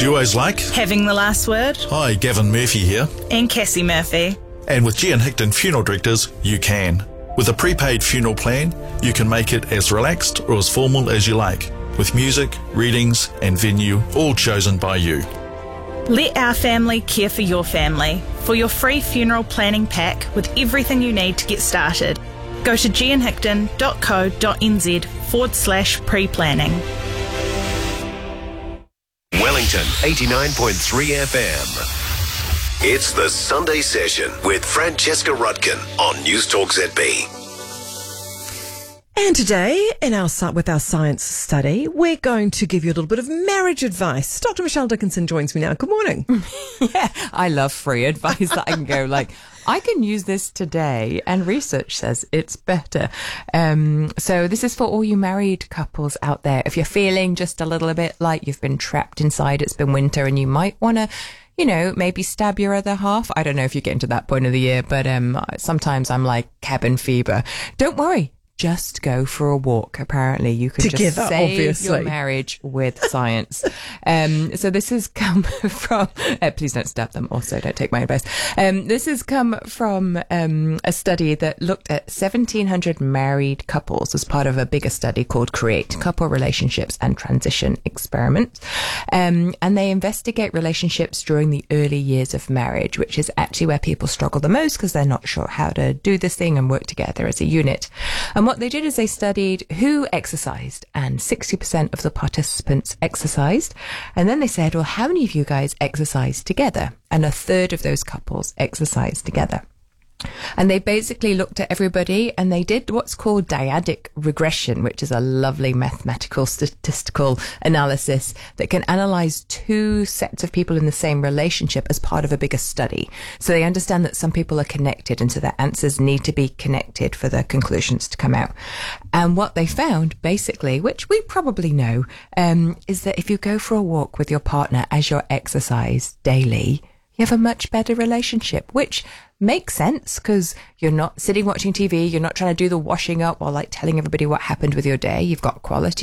duos like Having the Last Word, Hi, Gavin Murphy here. and Cassie Murphy. And with Gian Hickton Funeral Directors, you can. With a prepaid funeral plan, you can make it as relaxed or as formal as you like, with music, readings and venue all chosen by you. Let our family care for your family. For your free funeral planning pack with everything you need to get started, go to gianhickton.co.nz/pre-planning. Wellington 89.3 FM. It's the Sunday Session with Francesca Rudkin on News Talk ZB. And today, with our science study, we're going to give you a little bit of marriage advice. Dr. Michelle Dickinson joins me now. Good morning. Yeah, I love free advice that I can go like, I can use this today, and research says it's better. So this is for all you married couples out there. If you're feeling just a little bit like you've been trapped inside, it's been winter, and you might want to, maybe stab your other half. I don't know if you get into that point of the year, but sometimes I'm like cabin fever. Don't worry. Just go for a walk. Apparently, you can Together, just save obviously. your marriage with science. So this has come from. Please don't stab them. Also, don't take my advice. This has come from a study that looked at 1,700 married couples as part of a bigger study called CREATE: Couple Relationships and Transition Experiment. And they investigate relationships during the early years of marriage, which is actually where people struggle the most because they're not sure how to do this thing and work together as a unit. And what they did is they studied who exercised, and 60% of the participants exercised. And then they said, well, how many of you guys exercise together? And a third of those couples exercised together. And they basically looked at everybody, and they did what's called dyadic regression, which is a lovely mathematical statistical analysis that can analyze two sets of people in the same relationship as part of a bigger study. So they understand that some people are connected, and so their answers need to be connected for the conclusions to come out. And what they found, basically, which we probably know, is that if you go for a walk with your partner as your exercise daily, you have a much better relationship, which makes sense because you're not sitting watching TV. You're not trying to do the washing up or like telling everybody what happened with your day. You've got quality